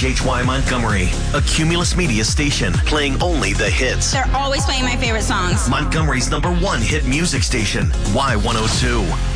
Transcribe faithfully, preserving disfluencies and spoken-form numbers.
H H Y Montgomery, a Cumulus Media station playing only the hits. They're always playing my favorite songs. Montgomery's number one hit music station, Y one oh two.